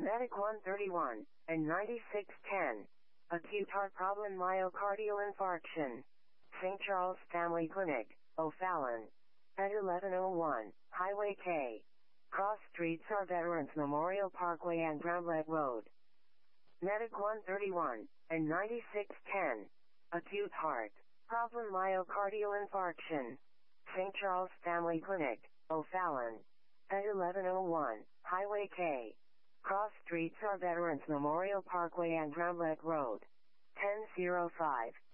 Medic 131 and 9610. Acute heart problem, myocardial infarction. St. Charles Family Clinic, O'Fallon. At 1101, Highway K. Cross Streets are Veterans Memorial Parkway and Bramlett Road. Medic 131 and 9610. Acute heart problem, myocardial infarction. St. Charles Family Clinic, O'Fallon. At 1101, Highway K. Cross Streets are Veterans Memorial Parkway and Bramlett Road. 1005.